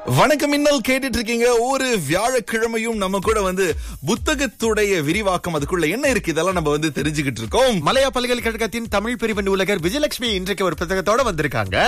வணக்கம் மின்னல் கேட்டுட்டு இருக்கீங்க. ஒரு வியாழக்கிழமையும் நம்ம கூட புத்தகத்துடைய விரிவாக்கம், அதுக்குள்ள என்ன இருக்கு, இதெல்லாம் நம்ம தெரிஞ்சுக்கிட்டு இருக்கோம். மலையா பல்கலைக்கழகத்தின் தமிழ் பிரிவு நூலகர் விஜயலட்சுமி இன்றைக்கு ஒரு புத்தகத்தோட வந்திருக்காங்க.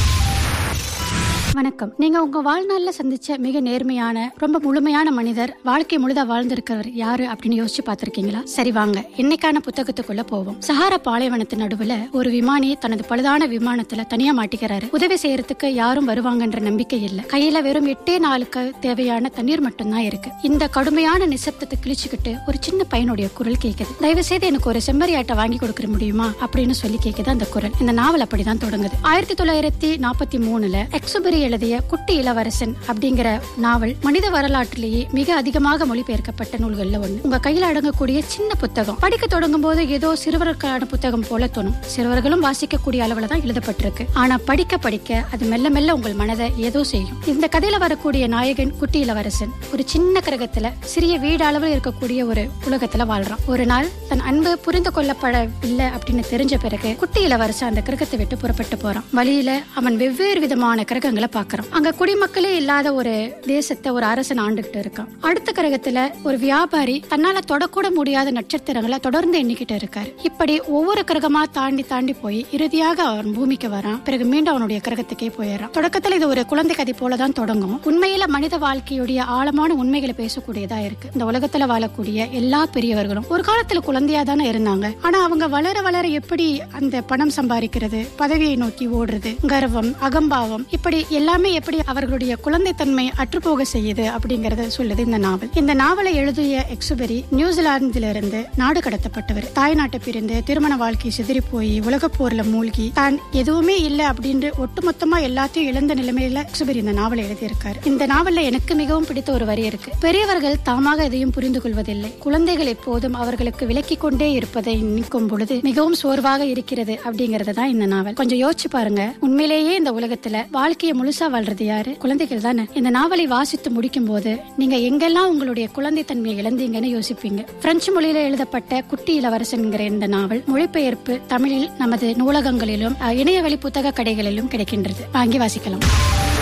வணக்கம். நீங்க உங்க வாழ்நாள்ல சந்திச்ச மிக நேர்மையான, ரொம்ப முழுமையான மனிதர், வாழ்க்கை முழுதா வாழ்ந்திருக்கிறவர் யாரு அப்படின்னு யோசிச்சு பாத்திருக்கீங்களா? சரி, வாங்க இன்னைக்கான புத்தகத்துக்குள்ள போவோம். சஹாரா பாலைவனத்து நடுவுல ஒரு விமானி தனது பழுதான விமானத்துல தனியா மாட்டிக்கிறாரு. உதவி செய்யறதுக்கு யாரும் வருவாங்கன்ற நம்பிக்கை இல்ல. கையில வெறும் 8 நாளுக்கு தேவையான தண்ணீர் மட்டும்தான் இருக்கு. இந்த கடுமையான நிசப்தத்தை கிழிச்சுக்கிட்டு ஒரு சின்ன பையனுடைய குரல் கேக்குது. தயவு செய்து எனக்கு ஒரு செம்மறியாட்டை வாங்கி கொடுக்க முடியுமா அப்படின்னு சொல்லி கேக்குது அந்த குரல். இந்த நாவல் அப்படிதான் தொடங்குது. 1943 எக்ஸுபரி எழுதிய குட்டி இளவரசன் அப்படிங்கிற நாவல் மனித வரலாற்றிலேயே மிக அதிகமாக மொழிபெயர்க்கப்பட்ட நூல்கள்ல ஒண்ணு. உங்க கையில அடங்கக்கூடிய சின்ன புத்தகம். படிக்க தொடங்கும் போது ஏதோ சிறுவர்களுக்கான புத்தகம் போல தோணும். சிறுவர்களும் வாசிக்கக்கூடிய அளவுல தான் எழுதப்பட்டிருக்கு. ஆனா படிக்க படிக்க அது மெல்ல மெல்ல உங்கள் மனதை ஏதோ செய்யும். இந்த கதையில வரக்கூடிய நாயகன் குட்டி இளவரசன் ஒரு சின்ன கிரகத்துல, சிறிய வீடு அளவில் இருக்கக்கூடிய ஒரு உலகத்துல வாழ்றான். ஒரு நாள் தன் அன்பு புரிந்து கொள்ளப்படவில்லை அப்படின்னு தெரிஞ்ச பிறகு குட்டி இளவரசன் அந்த கிரகத்தை விட்டு புறப்பட்டு போறான். வழியில அவன் வெவ்வேறு விதமான கிரகங்களை பாக்குறான். அங்க குடிமக்களே இல்லாத ஒரு தேசத்தை ஒரு அரசன் ஆண்டுகிட்டு இருக்கான். அடுத்த கிரகத்துல ஒரு வியாபாரி தன்னால தொடக்கூட முடியாத நட்சத்திரங்களை தொடர்ந்து எண்ணிக்கிட்டு இருக்காரு. இப்படி ஒவ்வொரு கிரகமா தாண்டி தாண்டி போய் இறுதியாக அவன் பூமிக்கு வரான். பிறகு மீண்டும் அவனுடைய கிரகத்துக்கே போயிடறான். தொடக்கத்துல இது ஒரு குழந்தை கதை போலதான் தொடங்கும். உண்மையில மனித வாழ்க்கையுடைய ஆழமான உண்மைகளை பேசக்கூடியதா இருக்கு. இந்த உலகத்துல வாழக்கூடிய எல்லா பெரியவர்களும் ஒரு காலத்துல குழந்தையா தானே இருந்தாங்க. ஆனா அவங்க வளர வளர எப்படி அந்த பணம் சம்பாதிக்கிறது, பதவியை நோக்கி ஓடுறது, கர்வம், அகம்பாவம், இப்படி எல்லாமே எப்படி அவர்களுடைய குழந்தைத்தன்மை அற்றுப்போக செய்யுது அப்படிங்கறத சொல்லுது இந்த நாவல். இந்த நாவலை எழுதிய எக்ஸுபரி நியூசிலாந்திலிருந்து நாடு கடத்தப்பட்டவர். தாய்நாட்டை பிரிந்து திருமண வாழ்க்கை சிதறி போய் உலக போர்ல மூழ்கி தான் எதுவுமே இல்லை அப்படின்னு ஒட்டுமொத்தமா எல்லாத்தையும் இழந்த நிலைமையில எக்ஸுபரி இந்த நாவலை எழுதியிருக்காரு. இந்த நாவல்ல எனக்கு மிகவும் பிடித்த ஒரு வரி இருக்கு. பெரியவர்கள் தாமாக எதையும் புரிந்து கொள்வதில்லை. குழந்தைகள் எப்போதும் அவர்களுக்கு விலக்கிக் கொண்டே இருப்பதை நினைக்கும் பொழுது மிகவும் சோர்வாக இருக்கிறது அப்படிங்கறது தான் இந்த நாவல். கொஞ்சம் யோசிச்சு பாருங்க. உண்மையிலேயே இந்த உலகத்துல வாழ்க்கையை முழுசா வாழ்றது யாரு? குழந்தைகள் தானே. இந்த நாவலை வாசித்து முடிக்கும் போது நீங்க எங்கெல்லாம் உங்களுடைய குழந்தை தன்மையை இழந்தீங்கன்னு யோசிப்பீங்க. பிரெஞ்சு மொழியில எழுதப்பட்ட குட்டி இளவரசன் இந்த நாவல் மொழிபெயர்ப்பு தமிழில் நமது நூலகங்களிலும் இணையவழி புத்தக கடைகளிலும் கிடைக்கின்றது. வாங்கி வாசிக்கலாம்.